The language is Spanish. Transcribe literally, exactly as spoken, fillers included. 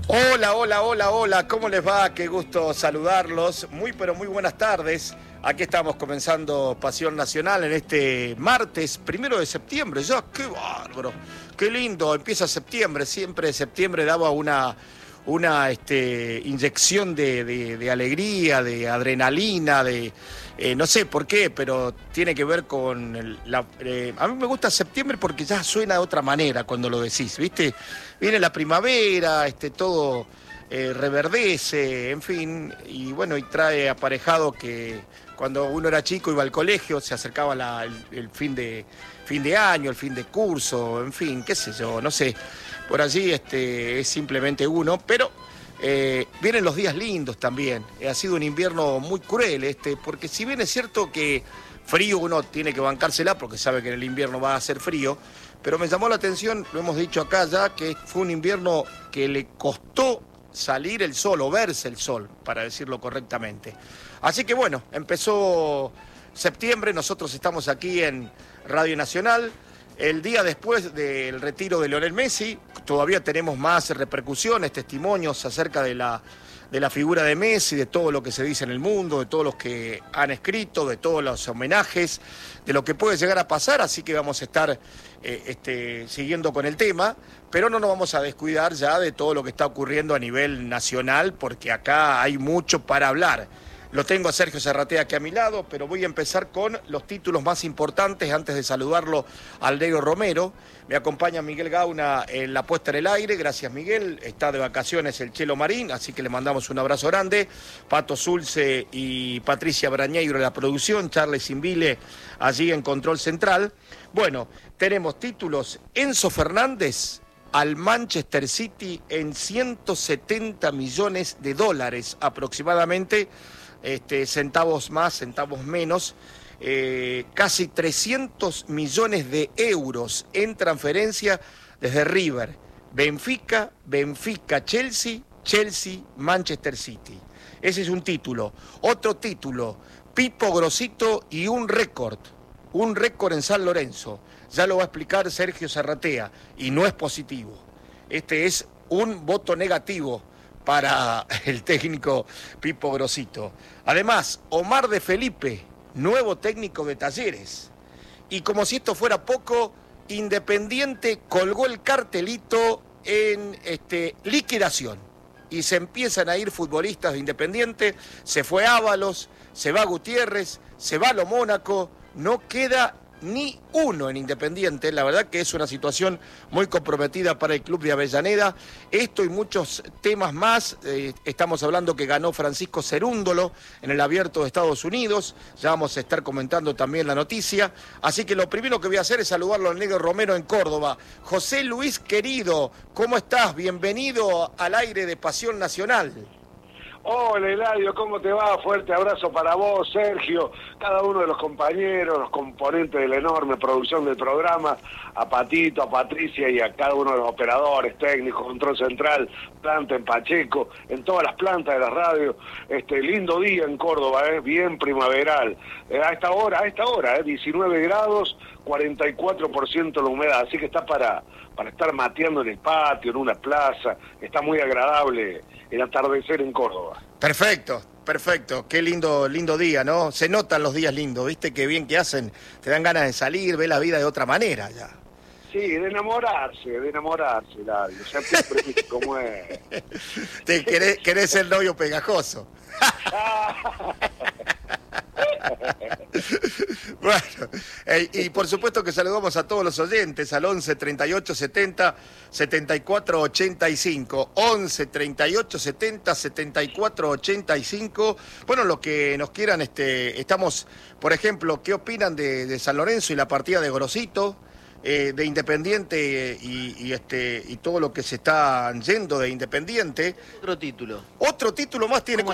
Hola, hola, hola, hola, ¿cómo les va? Qué gusto saludarlos. Muy, pero muy buenas tardes. Aquí estamos comenzando Pasión Nacional en este martes, primero de septiembre. Ya, qué bárbaro, qué lindo. Empieza septiembre, siempre septiembre daba una, una este, inyección de, de, de alegría, de adrenalina, de... Eh, no sé por qué, pero tiene que ver con... el- la, eh, a mí me gusta septiembre porque ya suena de otra manera cuando lo decís, ¿viste? Viene la primavera, este, todo eh, reverdece, en fin, y bueno, y trae aparejado que cuando uno era chico iba al colegio, se acercaba la- el, el fin de, fin de año, el fin de curso, en fin, qué sé yo, no sé. Por allí este, es simplemente uno, pero... Eh, vienen los días lindos también. Eh, ha sido un invierno muy cruel este, porque si bien es cierto que frío uno tiene que bancársela porque sabe que en el invierno va a hacer frío, pero me llamó la atención, lo hemos dicho acá ya, que fue un invierno que le costó salir el sol o verse el sol, para decirlo correctamente. Así que bueno, empezó septiembre, nosotros estamos aquí en Radio Nacional. El día después del retiro de Lionel Messi, todavía tenemos más repercusiones, testimonios acerca de la, de la figura de Messi, de todo lo que se dice en el mundo, de todos los que han escrito, de todos los homenajes, de lo que puede llegar a pasar, así que vamos a estar eh, este, siguiendo con el tema, pero no nos vamos a descuidar ya de todo lo que está ocurriendo a nivel nacional, porque acá hay mucho para hablar. Lo tengo a Sergio Serratea aquí a mi lado, pero voy a empezar con los títulos más importantes antes de saludarlo al Negro Romero. Me acompaña Miguel Gauna en la puesta en el aire. Gracias, Miguel. Está de vacaciones el Chelo Marín, así que le mandamos un abrazo grande. Pato Zulce y Patricia Brañeiro en la producción. Charles Invile allí en Control Central. Bueno, tenemos títulos. Enzo Fernández al Manchester City en ciento setenta millones de dólares aproximadamente. Este, centavos más, centavos menos, eh, casi trescientos millones de euros en transferencia desde River, Benfica, Benfica, Chelsea, Chelsea, Manchester City. Ese es un título. Otro título, Pipo Grosito y un récord, un récord en San Lorenzo. Ya lo va a explicar Sergio Serratea y no es positivo. Este es un voto negativo para el técnico Pipo Grosito. Además, Omar de Felipe, nuevo técnico de Talleres. Y como si esto fuera poco, Independiente colgó el cartelito en este, liquidación. Y se empiezan a ir futbolistas de Independiente, se fue Ábalos, se va Gutiérrez, se va Lo Mónaco, no queda ni uno en Independiente. La verdad que es una situación muy comprometida para el club de Avellaneda. Esto y muchos temas más. Eh, estamos hablando que ganó Francisco Cerúndolo en el Abierto de Estados Unidos. Ya vamos a estar comentando también la noticia. Así que lo primero que voy a hacer es saludarlo al Negro Romero en Córdoba. José Luis querido, ¿cómo estás? Bienvenido al aire de Pasión Nacional. Hola Eladio, ¿cómo te va? Fuerte abrazo para vos, Sergio, cada uno de los compañeros, los componentes de la enorme producción del programa, a Patito, a Patricia y a cada uno de los operadores, técnicos, control central, planta en Pacheco, en todas las plantas de la radio. Este lindo día en Córdoba, ¿eh? Bien primaveral. Eh, a esta hora, a esta hora, ¿eh? diecinueve grados, cuarenta y cuatro por ciento la humedad, así que está para, para estar mateando en el patio, en una plaza. Está muy agradable el atardecer en Córdoba. Perfecto, perfecto. Qué lindo, lindo día, ¿no? Se notan los días lindos, ¿viste? Qué bien que hacen. Te dan ganas de salir, ver la vida de otra manera ya. Sí, de enamorarse, de enamorarse, Eladio. O sea, siempre viste cómo es. Te querés, querés ser novio pegajoso. Bueno, eh, y por supuesto que saludamos a todos los oyentes al once treinta y ocho setenta setenta y cuatro ochenta y cinco. once treinta y ocho setenta setenta y cuatro ochenta y cinco. Bueno, lo que nos quieran, este, estamos, por ejemplo, ¿qué opinan de, de San Lorenzo y la partida de Grosito? Eh, de Independiente y, y, este, y todo lo que se está yendo de Independiente. Otro título. Otro título más tiene.